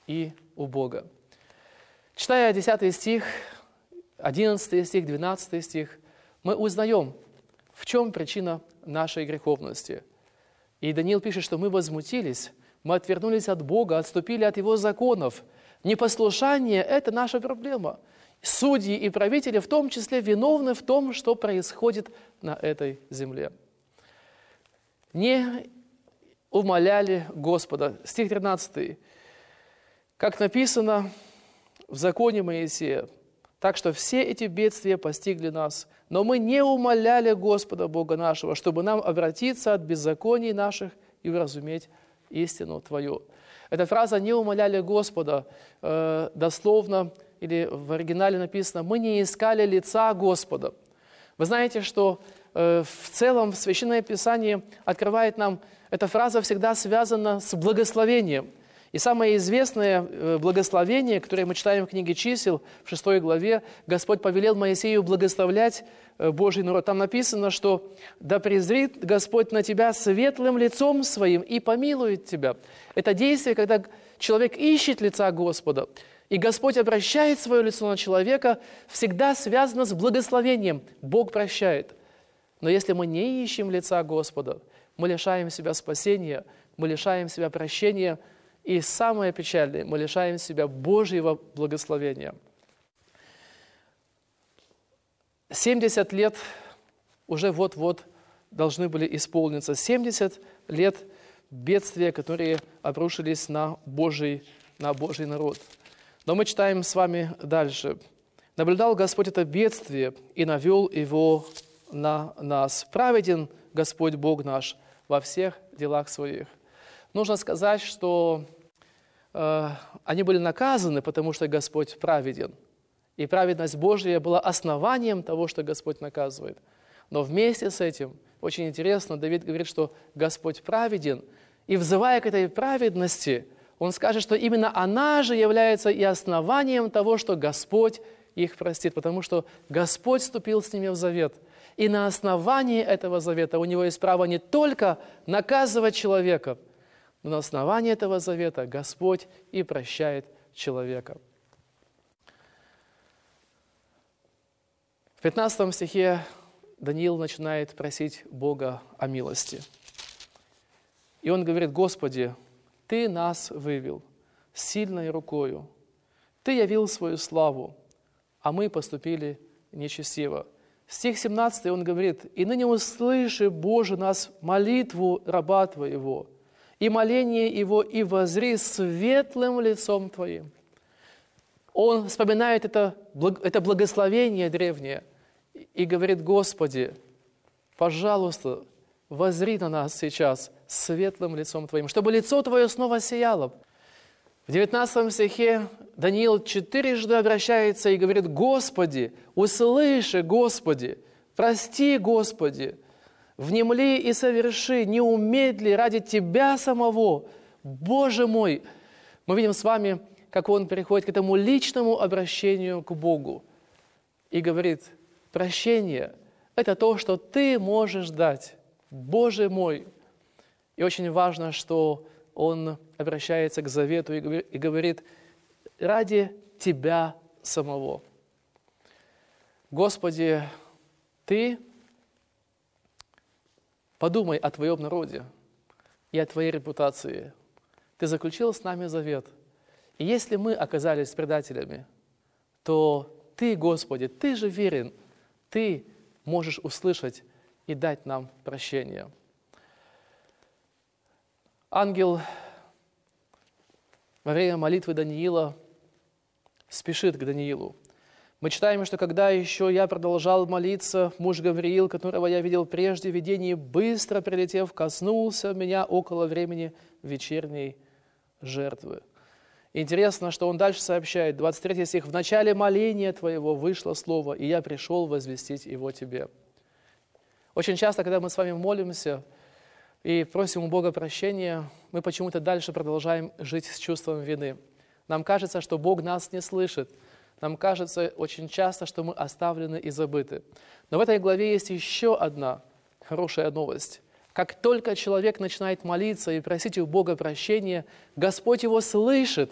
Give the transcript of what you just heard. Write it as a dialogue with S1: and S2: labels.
S1: и у Бога. Читая 10 стих, 11 стих, 12 стих, мы узнаем, в чем причина нашей греховности. И Даниил пишет, что мы возмутились, мы отвернулись от Бога, отступили от Его законов. Непослушание – это наша проблема. Судьи и правители в том числе виновны в том, что происходит на этой земле. Не умоляли Господа. Стих 13. Как написано в законе Моисея, так что все эти бедствия постигли нас, но мы не умоляли Господа Бога нашего, чтобы нам обратиться от беззаконий наших и уразуметь истину Твою. Эта фраза «не умоляли Господа» дословно или в оригинале написано «мы не искали лица Господа». Вы знаете, что в целом Священное Писание открывает нам, эта фраза всегда связана с благословением. И самое известное благословение, которое мы читаем в книге Чисел, в 6 главе, Господь повелел Моисею благословлять Божий народ. Там написано, что «да презрит Господь на тебя светлым лицом своим и помилует тебя». Это действие, когда человек ищет лица Господа, и Господь обращает свое лицо на человека, всегда связано с благословением. Бог прощает. Но если мы не ищем лица Господа, мы лишаем себя спасения, мы лишаем себя прощения, и самое печальное, мы лишаем себя Божьего благословения. 70 лет уже вот-вот должны были исполниться. 70 лет бедствия, которые обрушились на Божий народ. Но мы читаем с вами дальше. «Наблюдал Господь это бедствие и навел его на нас. Праведен Господь Бог наш во всех делах своих». Нужно сказать, что они были наказаны, потому что Господь праведен. И праведность Божья была основанием того, что Господь наказывает. Но вместе с этим, очень интересно, Давид говорит, что Господь праведен. И взывая к этой праведности, он скажет, что именно она же является и основанием того, что Господь их простит. Потому что Господь вступил с ними в завет. И на основании этого завета у него есть право не только наказывать человека, но на основании этого завета Господь и прощает человека. В 15 стихе Даниил начинает просить Бога о милости. И он говорит: «Господи, Ты нас вывел сильной рукою, Ты явил свою славу, а мы поступили нечестиво». Стих 17 он говорит: «И ныне услыши, Боже, нас молитву раба Твоего, и моление его, и воззри светлым лицом Твоим». Он вспоминает это благословение древнее и говорит: «Господи, пожалуйста, воззри на нас сейчас светлым лицом Твоим, чтобы лицо Твое снова сияло». В 19 стихе Даниил 4 обращается и говорит: «Господи, услыши, Господи, прости, Господи, внемли и соверши, не умедли ради Тебя самого, Боже мой». Мы видим с вами, как он переходит к этому личному обращению к Богу и говорит: прощение – это то, что Ты можешь дать, Боже мой. И очень важно, что он обращается к завету и говорит: ради Тебя самого. Господи, Ты подумай о Твоем народе и о Твоей репутации. Ты заключил с нами завет. И если мы оказались предателями, то Ты, Господи, Ты же верен, Ты можешь услышать и дать нам прощение. Ангел во время молитвы Даниила спешит к Даниилу. Мы читаем, что когда еще я продолжал молиться, муж Гавриил, которого я видел прежде в видении, быстро прилетев, коснулся меня около времени вечерней жертвы. Интересно, что он дальше сообщает, 23 стих: «В начале моления Твоего вышло слово, и я пришел возвестить его Тебе». Очень часто, когда мы с вами молимся и просим у Бога прощения, мы почему-то дальше продолжаем жить с чувством вины. Нам кажется, что Бог нас не слышит. Нам кажется очень часто, что мы оставлены и забыты. Но в этой главе есть еще одна хорошая новость. Как только человек начинает молиться и просить у Бога прощения, Господь его слышит